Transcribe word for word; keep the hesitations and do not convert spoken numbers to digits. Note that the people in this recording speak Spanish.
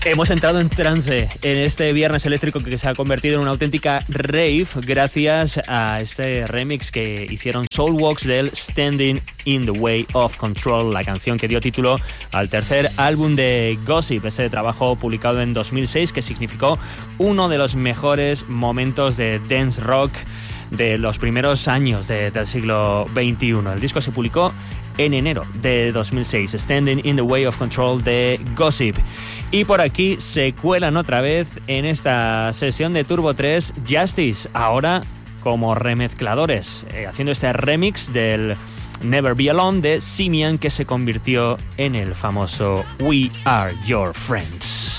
Hemos entrado en trance en este viernes eléctrico que se ha convertido en una auténtica rave gracias a este remix que hicieron Soulwax del Standing in the Way of Control, la canción que dio título al tercer álbum de Gossip, ese trabajo publicado en dos mil seis que significó uno de los mejores momentos de dance rock de los primeros años de, del siglo veintiuno. El disco se publicó en enero de dos mil seis, Standing in the Way of Control de Gossip. Y por aquí se cuelan otra vez en esta sesión de Turbo tres Justice, ahora como remezcladores, eh, haciendo este remix del Never Be Alone de Simian, que se convirtió en el famoso We Are Your Friends.